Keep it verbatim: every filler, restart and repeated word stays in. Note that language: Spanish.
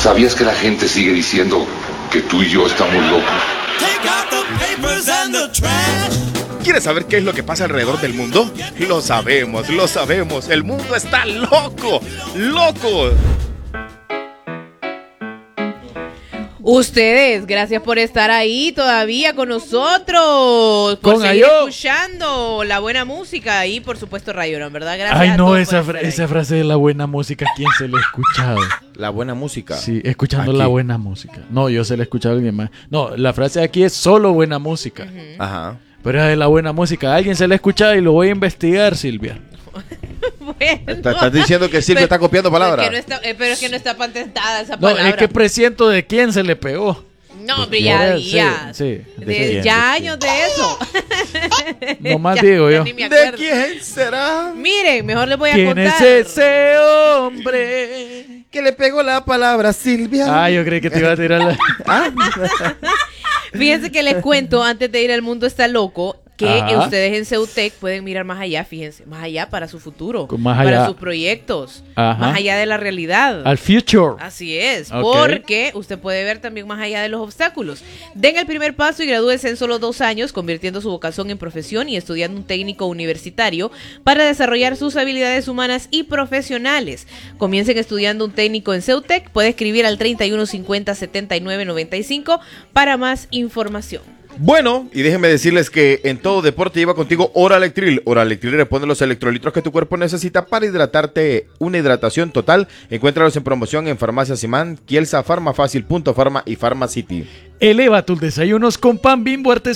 ¿Sabías que la gente sigue diciendo que tú y yo estamos locos? ¿Quieres saber qué es lo que pasa alrededor del mundo? Lo sabemos, lo sabemos. El mundo está loco, loco. Ustedes, gracias por estar ahí todavía con nosotros, por Con seguir Ayo. escuchando la buena música y por supuesto Rayoran, ¿verdad? Gracias. Ay, a no, todos esa, por fra- estar esa ahí. frase de la buena música, ¿quién se la ha escuchado? La buena música. Sí, escuchando Aquí. la buena música. No, yo se la he escuchado a alguien más. No, la frase de aquí es solo buena música. Ujú. Ajá. Pero es de la buena música. Alguien se la ha escuchado y lo voy a investigar, Silvia. Bueno. Está- Estás diciendo que Silvia Pero- está copiando pero palabras. es que no está- eh, pero es que no está patentada esa No, palabra. es que presiento de quién se le pegó. No, Pues, hombre, ya, sí, ya. sí, De- de quién, ya de años de eso. Nomás Ya- digo ya yo. ni me ¿De acuerdo. quién será? Miren, mejor les voy a ¿Quién contar. es ese hombre? Que le pegó la palabra Silvia. Ah, yo creí que te iba a tirar la... Fíjense que les cuento, antes de ir al mundo está loco, que Ajá. ustedes en Ceutec pueden mirar más allá, fíjense, más allá para su futuro, Más para allá. sus proyectos, Ajá. más allá de la realidad. Al future. Así es, Ok. porque usted puede ver también más allá de los obstáculos. Den el primer paso y gradúese en solo dos años, convirtiendo su vocación en profesión y estudiando un técnico universitario para desarrollar sus habilidades humanas y profesionales. Comiencen estudiando un técnico en Ceutec. Puede escribir al treinta y uno cincuenta setenta y nueve noventa y cinco para más información. Bueno, y déjenme decirles que en todo deporte lleva contigo Oralectril. Oralectril responde los electrolitos que tu cuerpo necesita para hidratarte, una hidratación total. Encuéntralos en promoción en Farmacia Simán, Kielsa, Farmafácil, Punto Farma y Farmacity. Eleva tus desayunos con pan Bimbo artesanal.